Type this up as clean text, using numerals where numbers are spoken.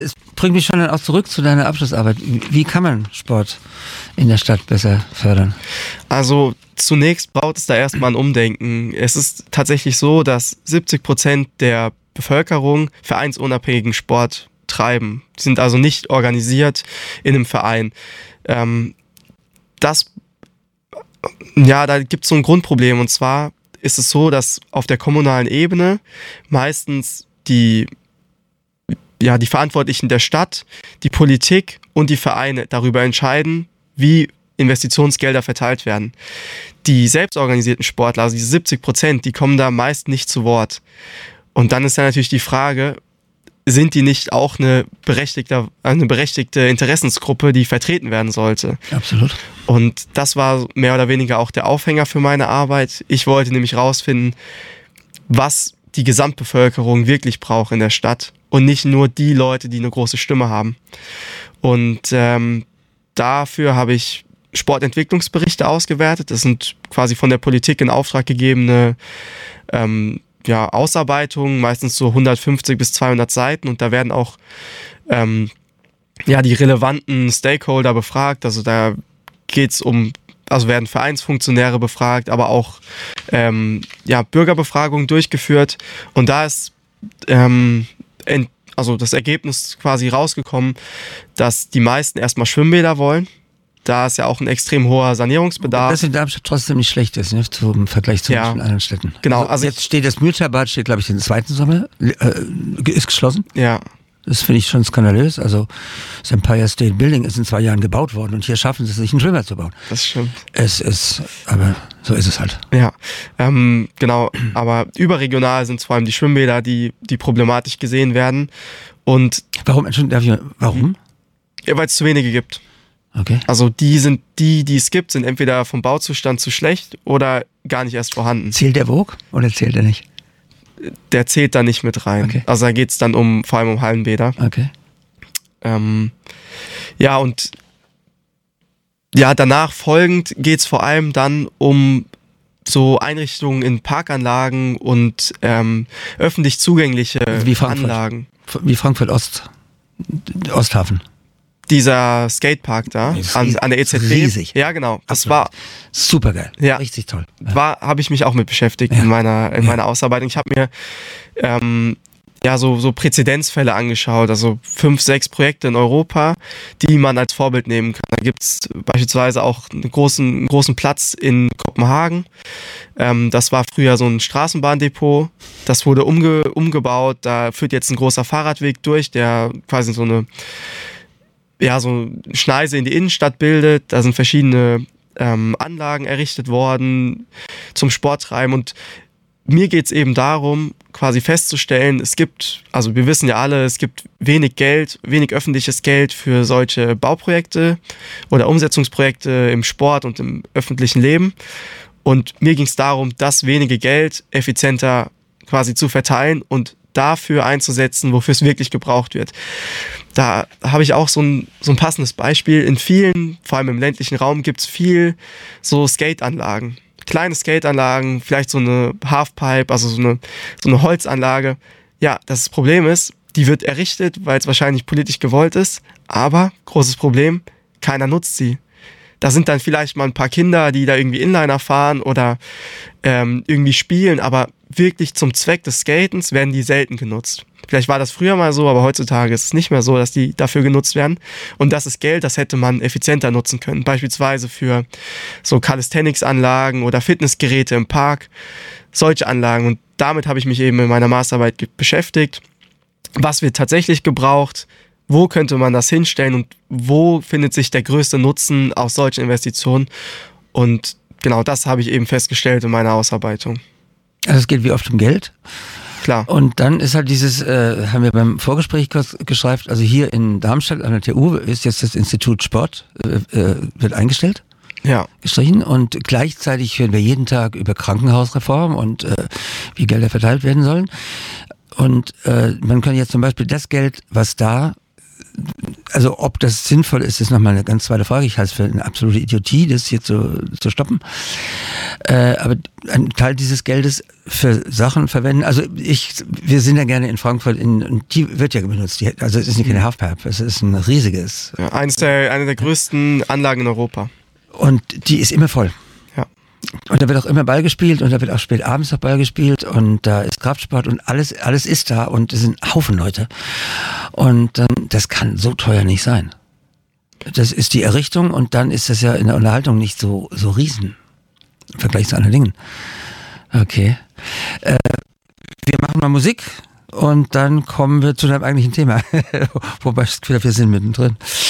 Es bringt mich schon dann auch zurück zu deiner Abschlussarbeit. Wie kann man Sport in der Stadt besser fördern? Also zunächst braucht es da erstmal ein Umdenken. Es ist tatsächlich so, dass 70% der Bevölkerung vereinsunabhängigen Sport treiben. Die sind also nicht organisiert in einem Verein. Da gibt es so ein Grundproblem, und zwar ist es so, dass auf der kommunalen Ebene meistens die Verantwortlichen der Stadt, die Politik und die Vereine darüber entscheiden, wie Investitionsgelder verteilt werden. Die selbstorganisierten Sportler, also diese 70%, die kommen da meist nicht zu Wort. Und dann ist ja natürlich die Frage, sind die nicht auch eine berechtigte Interessensgruppe, die vertreten werden sollte? Absolut. Und das war mehr oder weniger auch der Aufhänger für meine Arbeit. Ich wollte nämlich rausfinden, was die Gesamtbevölkerung wirklich braucht in der Stadt und nicht nur die Leute, die eine große Stimme haben. Und dafür habe ich Sportentwicklungsberichte ausgewertet. Das sind quasi von der Politik in Auftrag gegebene Ausarbeitungen, meistens so 150 bis 200 Seiten, und da werden auch die relevanten Stakeholder befragt. Also da werden Vereinsfunktionäre befragt, aber auch Bürgerbefragungen durchgeführt, und da ist das Ergebnis quasi rausgekommen, dass die meisten erstmal Schwimmbäder wollen. Da ist ja auch ein extrem hoher Sanierungsbedarf. Das in Darmstadt trotzdem nicht schlecht ist, ne? Im Vergleich zu anderen Städten. Genau. Also jetzt steht das Mühltalbad, glaube ich, den zweiten Sommer, ist geschlossen. Ja. Das finde ich schon skandalös. Also das Empire State Building ist in 2 Jahren gebaut worden, und hier schaffen sie es nicht, einen Schwimmer zu bauen. Das stimmt. Aber so ist es halt. Ja, genau. Aber überregional sind es vor allem die Schwimmbäder, die problematisch gesehen werden. Und warum? Warum? Ja, weil es zu wenige gibt. Okay. Also die es gibt, sind entweder vom Bauzustand zu schlecht oder gar nicht erst vorhanden. Zählt der Vogue oder zählt er nicht? Der zählt da nicht mit rein. Okay. Also da geht es dann vor allem um Hallenbäder. Okay. Danach folgend geht es vor allem dann um so Einrichtungen in Parkanlagen und öffentlich zugängliche Anlagen. Wie Frankfurt Osthafen. Dieser Skatepark da an der EZB. Riesig. Ja, genau. Das Absolut. war supergeil. Ja, richtig toll. Ja. Habe ich mich auch mit beschäftigt in meiner Ausarbeitung. Ich habe mir so Präzedenzfälle angeschaut, also 5, 6 Projekte in Europa, die man als Vorbild nehmen kann. Da gibt es beispielsweise auch einen großen Platz in Kopenhagen. Das war früher so ein Straßenbahndepot. Das wurde umgebaut. Da führt jetzt ein großer Fahrradweg durch, der quasi so eine Schneise in die Innenstadt bildet. Da sind verschiedene Anlagen errichtet worden zum Sporttreiben, und mir geht es eben darum, quasi festzustellen, wir wissen ja alle, es gibt wenig öffentliches Geld für solche Bauprojekte oder Umsetzungsprojekte im Sport und im öffentlichen Leben, und mir ging es darum, das wenige Geld effizienter quasi zu verteilen und dafür einzusetzen, wofür es wirklich gebraucht wird. Da habe ich auch so ein passendes Beispiel. In vielen, vor allem im ländlichen Raum, gibt es viel so Skateanlagen. Kleine Skateanlagen, vielleicht so eine Halfpipe, also so eine Holzanlage. Ja, das Problem ist, die wird errichtet, weil es wahrscheinlich politisch gewollt ist, aber großes Problem, keiner nutzt sie. Da sind dann vielleicht mal ein paar Kinder, die da irgendwie Inliner fahren oder irgendwie spielen, aber wirklich zum Zweck des Skatens werden die selten genutzt. Vielleicht war das früher mal so, aber heutzutage ist es nicht mehr so, dass die dafür genutzt werden. Und das ist Geld, das hätte man effizienter nutzen können. Beispielsweise für so Calisthenics-Anlagen oder Fitnessgeräte im Park. Solche Anlagen. Und damit habe ich mich eben in meiner Masterarbeit beschäftigt. Was wird tatsächlich gebraucht? Wo könnte man das hinstellen? Und wo findet sich der größte Nutzen aus solchen Investitionen? Und genau das habe ich eben festgestellt in meiner Ausarbeitung. Also es geht wie oft um Geld. Klar. Und dann ist halt haben wir beim Vorgespräch kurz geschreibt, also hier in Darmstadt an der TU ist jetzt das Institut Sport, wird eingestellt. Ja. Gestrichen, und gleichzeitig hören wir jeden Tag über Krankenhausreform und wie Gelder verteilt werden sollen. Und man kann jetzt zum Beispiel das Geld, was da Also ob das sinnvoll ist, ist nochmal eine ganz zweite Frage. Ich halte es für eine absolute Idiotie, das hier zu stoppen. Aber ein Teil dieses Geldes für Sachen verwenden. Also wir sind ja gerne in Frankfurt, und die wird ja benutzt. Also es ist nicht keine Halfpipe, es ist ein riesiges. Ja, eine der größten Anlagen in Europa. Und die ist immer voll. Ja. Und da wird auch immer Ball gespielt und da wird auch spät abends noch Ball gespielt und da ist Kraftsport und alles ist da und es sind Haufen Leute. Und dann, das kann so teuer nicht sein. Das ist die Errichtung und dann ist das ja in der Unterhaltung nicht so riesen im Vergleich zu anderen Dingen. Okay. Wir machen mal Musik und dann kommen wir zu deinem eigentlichen Thema. Wobei wir sind mittendrin.